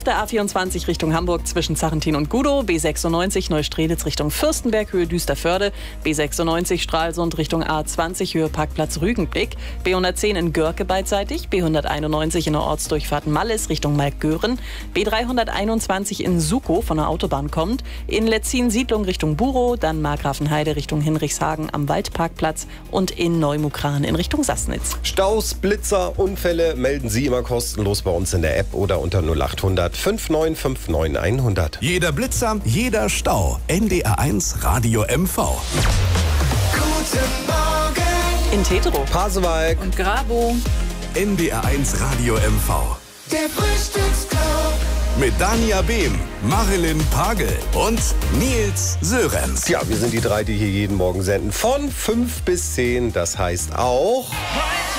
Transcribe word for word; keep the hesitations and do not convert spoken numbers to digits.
Der A vierundzwanzig Richtung Hamburg zwischen Zachentin und Gudow, B sechsundneunzig Neustrelitz Richtung Fürstenberg, Höhe Düsterförde, B sechsundneunzig Stralsund Richtung A zwanzig, Höhe Parkplatz Rügenblick, B hundertzehn in Görke beidseitig, B hunderteinundneunzig in der Ortsdurchfahrt Mallis Richtung Malkgören, B dreihunderteinundzwanzig in Sukow von der Autobahn kommt, in Letzin-Siedlung Richtung Burow, dann Markgrafenheide Richtung Hinrichshagen am Waldparkplatz und in Neumukran in Richtung Sassnitz. Staus, Blitzer, Unfälle melden Sie immer kostenlos bei uns in der App oder unter null achthundert fünf neun fünf neun hundert. Jeder Blitzer, jeder Stau. N D R eins Radio M V. Guten Morgen In Tetero, Pasewalk und Grabow. N D R eins Radio M V. der Frühstücksclub. Mit Dania Behm, Marilyn Pagel und Nils Sörenz. Ja, wir sind die drei, die hier jeden Morgen senden. Von fünf bis zehn. Das heißt auch...